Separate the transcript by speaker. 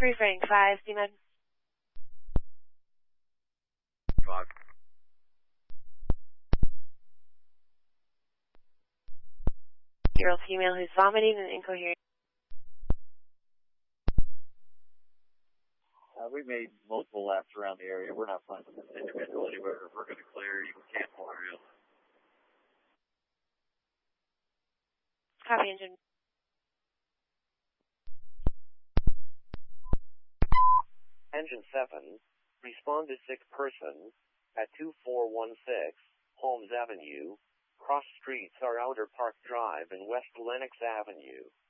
Speaker 1: 3 Frank 5, D-Med.
Speaker 2: Fog.
Speaker 1: Girl female who's vomiting and incoherent.
Speaker 2: We made multiple laps around the area. We're not finding this individual anywhere. We're going to clear Eagle Camp area.
Speaker 1: Copy, engine.
Speaker 3: Engine 7, respond to sick person at 2416 Holmes Avenue. Cross streets are Outer Park Drive and West Lenox Avenue.